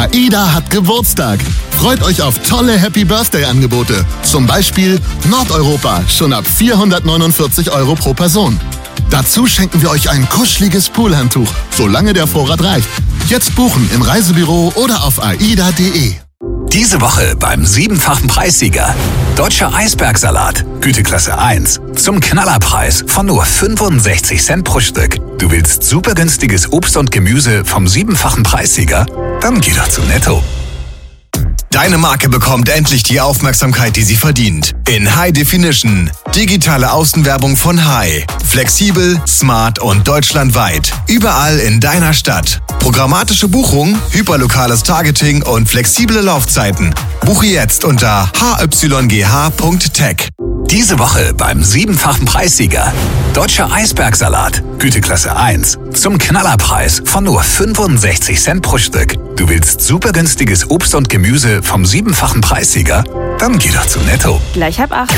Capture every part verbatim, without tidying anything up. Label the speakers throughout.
Speaker 1: AIDA hat Geburtstag. Freut euch auf tolle Happy Birthday Angebote. Zum Beispiel Nordeuropa, schon ab vierhundertneunundvierzig Euro pro Person. Dazu schenken wir euch ein kuscheliges Poolhandtuch, solange der Vorrat reicht. Jetzt buchen im Reisebüro oder auf aida punkt de.
Speaker 2: Diese Woche beim siebenfachen Preissieger. Deutscher Eisbergsalat, Güteklasse eins. Zum Knallerpreis von nur fünfundsechzig Cent pro Stück. Du willst super günstiges Obst und Gemüse vom siebenfachen Preissieger? Dann geh doch zu Netto.
Speaker 3: Deine Marke bekommt endlich die Aufmerksamkeit, die sie verdient. In High Definition. Digitale Außenwerbung von High. Flexibel, smart und deutschlandweit. Überall in deiner Stadt. Programmatische Buchung, hyperlokales Targeting und flexible Laufzeiten. Buche jetzt unter h y g h punkt tech.
Speaker 2: Diese Woche beim siebenfachen Preissieger. Deutscher Eisbergsalat, Güteklasse eins. Zum Knallerpreis von nur fünfundsechzig Cent pro Stück. Du willst super günstiges Obst und Gemüse vom siebenfachen Preissieger? Dann geh doch zu Netto.
Speaker 4: Gleich halb acht.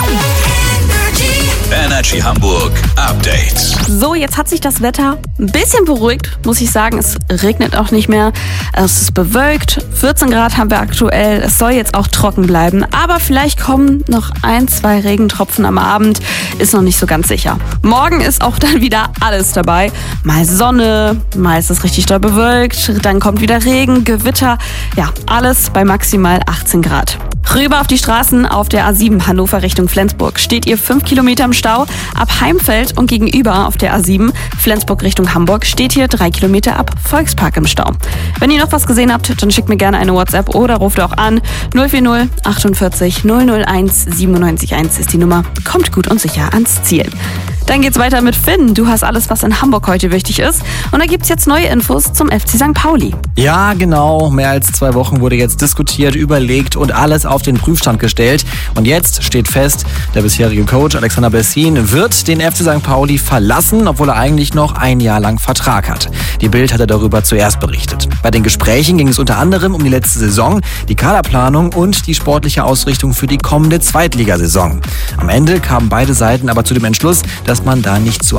Speaker 2: Energy Hamburg Update.
Speaker 4: So, jetzt hat sich das Wetter ein bisschen beruhigt, muss ich sagen. Es regnet auch nicht mehr. Es ist bewölkt. vierzehn Grad haben wir aktuell. Es soll jetzt auch trocken bleiben. Aber vielleicht kommen noch ein, zwei Regentropfen am Abend. Ist noch nicht so ganz sicher. Morgen ist auch dann wieder alles dabei. Mal Sonne, mal ist es richtig doll bewölkt. Dann kommt wieder Regen, Gewitter. Ja, alles bei maximal achtzehn Grad. Rüber auf die Straßen auf der A sieben Hannover Richtung Flensburg. Steht ihr fünf Kilometer im Stau. Ab Heimfeld und gegenüber auf der A sieben Flensburg Richtung Hamburg steht hier drei Kilometer ab Volkspark im Stau. Wenn ihr noch was gesehen habt, dann schickt mir gerne eine WhatsApp oder ruft auch an. null vier null achtundvierzig null null eins siebenundneunzig eins ist die Nummer. Kommt gut und sicher ans Ziel. Dann geht's weiter mit Finn. Du hast alles, was in Hamburg heute wichtig ist. Und da gibt's jetzt neue Infos zum F C Sankt Pauli.
Speaker 5: Ja, genau. Mehr als zwei Wochen wurde jetzt diskutiert, überlegt und alles auf den Prüfstand gestellt. Und jetzt steht fest, der bisherige Coach Alexander Bessin wird den F C Sankt Pauli verlassen, obwohl er eigentlich noch ein Jahr lang Vertrag hat. Die Bild hatte darüber zuerst berichtet. Bei den Gesprächen ging es unter anderem um die letzte Saison, die Kaderplanung und die sportliche Ausrichtung für die kommende Zweitligasaison. Am Ende kamen beide Seiten aber zu dem Entschluss, dass man da nicht zu